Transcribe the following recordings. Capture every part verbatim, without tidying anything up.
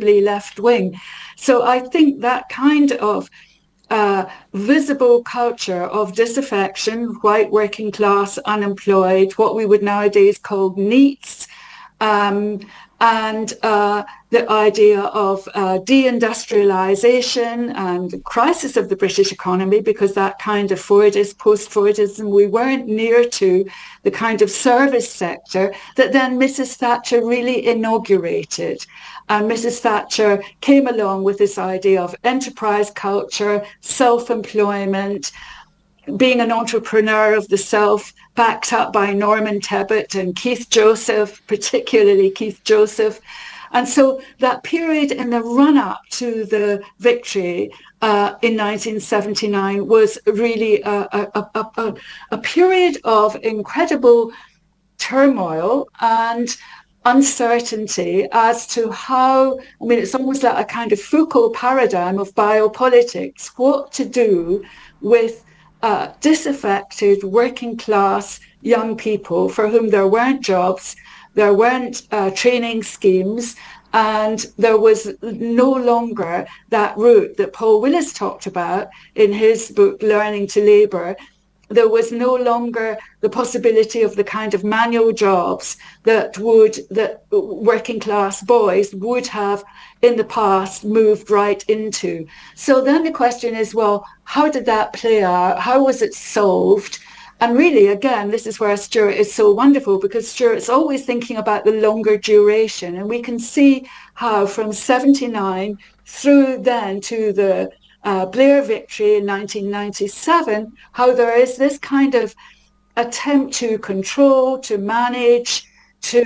possibly left-wing. So I think that kind of uh, visible culture of disaffection, white working class, unemployed, what we would nowadays call NEETs, um, and uh, the idea of uh, deindustrialization and the crisis of the British economy, because that kind of Fordist, post-Fordism, we weren't near to the kind of service sector that then Missus Thatcher really inaugurated. And Missus Thatcher came along with this idea of enterprise culture, self-employment, being an entrepreneur of the self, backed up by Norman Tebbit and Keith Joseph, particularly Keith Joseph. And so that period in the run-up to the victory uh, in nineteen seventy-nine was really a, a, a, a, a period of incredible turmoil and uncertainty as to how, I mean, it's almost like a kind of Foucault paradigm of biopolitics, what to do with uh, disaffected working class young people for whom there weren't jobs, there weren't uh, training schemes, and there was no longer that route that Paul Willis talked about in his book, Learning to Labour. There was no longer the possibility of the kind of manual jobs that would that working class boys would have in the past moved right into. So then the question is, well, how did that play out? How was it solved? And really, again, this is where Stuart is so wonderful, because Stuart's always thinking about the longer duration. And we can see how from seventy-nine through then to the Uh, Blair victory in nineteen ninety-seven, how there is this kind of attempt to control, to manage, to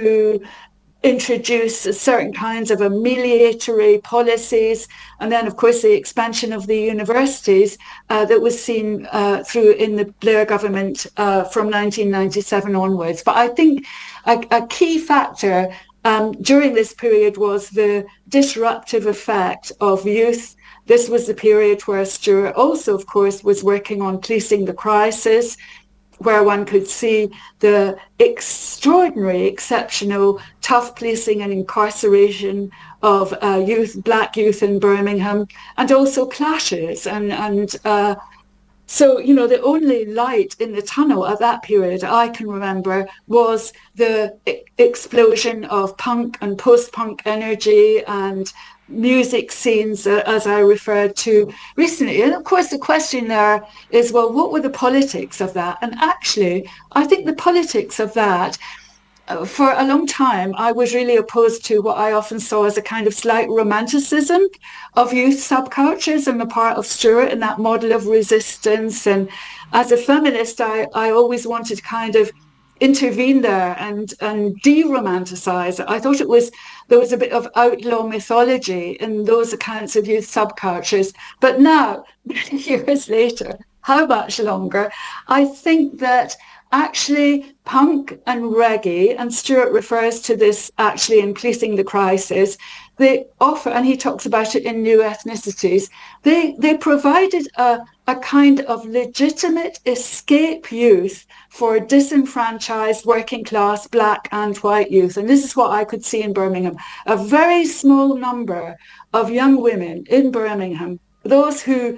introduce certain kinds of amelioratory policies. And then, of course, the expansion of the universities uh, that was seen uh, through in the Blair government uh, from nineteen ninety-seven onwards. But I think a, a key factor um, during this period was the disruptive effect of youth. This was the period where Stuart also, of course, was working on policing the crisis, where one could see the extraordinary, exceptional, tough policing and incarceration of uh, youth, black youth in Birmingham, and also clashes. And, and uh, so, you know, the only light in the tunnel at that period I can remember was the e- explosion of punk and post-punk energy and music scenes, uh, as I referred to recently. And of course, the question there is, well, what were the politics of that? And actually, I think the politics of that, uh, for a long time, I was really opposed to what I often saw as a kind of slight romanticism of youth subcultures on the part of Stuart and that model of resistance. And as a feminist, I, I always wanted to kind of intervene there and and de-romanticize it. I thought it was there was a bit of outlaw mythology in those accounts of youth subcultures. But now, many years later, how much longer, I think that actually punk and reggae, and Stuart refers to this actually in Policing the Crisis, they offer, and he talks about it in New Ethnicities, they they provided a, a kind of legitimate escape youth for disenfranchised working class black and white youth. And this is what I could see in Birmingham. A very small number of young women in Birmingham, those who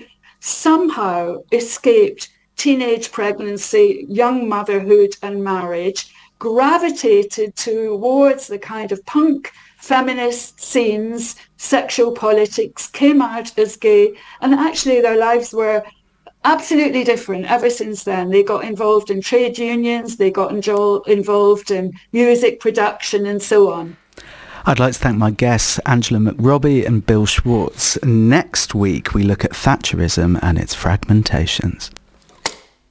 somehow escaped teenage pregnancy, young motherhood and marriage, gravitated towards the kind of punk feminist scenes, sexual politics, came out as gay, and actually their lives were absolutely different ever since then. They got involved in trade unions, they got enjo- involved in music production and so on. I'd like to thank my guests, Angela McRobbie and Bill Schwartz. Next week, we look at Thatcherism and its fragmentations.